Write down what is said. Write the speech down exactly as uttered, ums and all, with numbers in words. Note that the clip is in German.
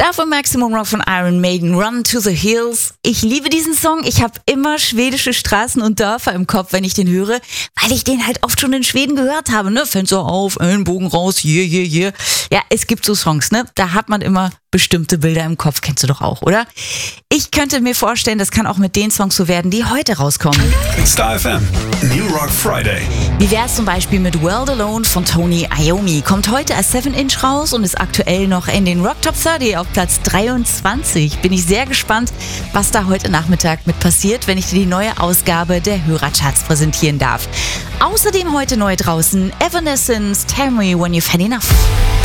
Davon Maximum Rock von Iron Maiden, Run to the Hills. Ich liebe diesen Song. Ich habe immer schwedische Straßen und Dörfer im Kopf, wenn ich den höre, weil ich den halt oft schon in Schweden gehört habe. Ne? Fenster auf, Ellenbogen raus, yeah, yeah, yeah. Ja, es gibt so Songs, ne? Da hat man immer bestimmte Bilder im Kopf. Kennst du doch auch, oder? Ich könnte mir vorstellen, das kann auch mit den Songs so werden, die heute rauskommen. Star F M, New Rock Friday. Wie wär's zum Beispiel mit World Alone von Tony Iommi? Kommt heute als seven inch raus und ist aktuell noch in den Rock Top dreißig auf Platz dreiundzwanzig. Bin ich sehr gespannt, was da heute Nachmittag mit passiert, wenn ich dir die neue Ausgabe der Hörercharts präsentieren darf. Außerdem heute neu draußen Evanescence, Tell Me When You've Had Enough.